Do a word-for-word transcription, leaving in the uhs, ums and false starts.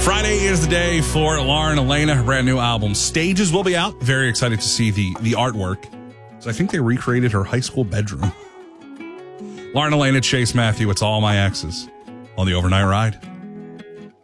Friday is the day for Lauren Elena. Her brand new album, Stages, will be out. Very excited to see the, the artwork. So I think they recreated her high school bedroom. Lauren Elena, Chase Matthew, It's All My Exes on the Overnight Ride.